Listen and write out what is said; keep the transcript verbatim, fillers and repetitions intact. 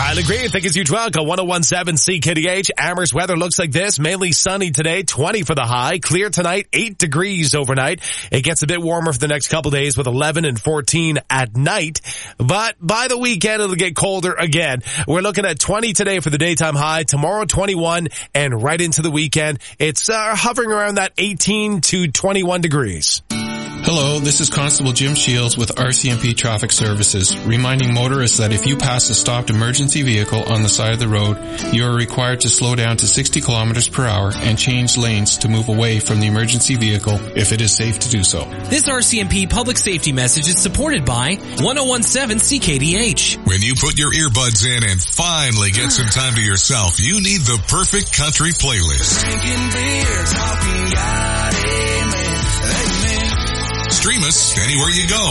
Riley Green, thank you, huge welcome. one oh one point seven C K D H. Amherst weather looks like this. Mainly sunny today, twenty for the high. Clear tonight, eight degrees overnight. It gets a bit warmer for the next couple days with eleven and fourteen at night. But by the weekend, it'll get colder again. We're looking at twenty today for the daytime high. Tomorrow, twenty-one, and right into the weekend, it's uh, hovering around that eighteen to twenty-one degrees. Hello, this is Constable Jim Shields with R C M P Traffic Services, reminding motorists that if you pass a stopped emergency vehicle on the side of the road, you are required to slow down to sixty kilometers per hour and change lanes to move away from the emergency vehicle if it is safe to do so. This R C M P public safety message is supported by one oh one point seven C K D H. When you put your earbuds in and finally get some time to yourself, you need the perfect country playlist. Drinking beer, talking God, amen, amen. Stream us anywhere you go.